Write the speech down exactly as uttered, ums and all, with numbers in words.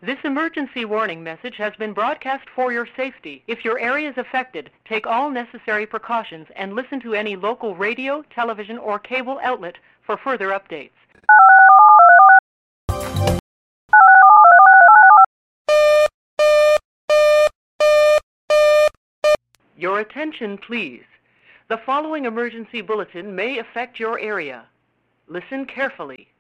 This emergency warning message has been broadcast for your safety. If your area is affected, take all necessary precautions and listen to any local radio, television, or cable outlet for further updates. Your attention, please. The following emergency bulletin may affect your area. Listen carefully.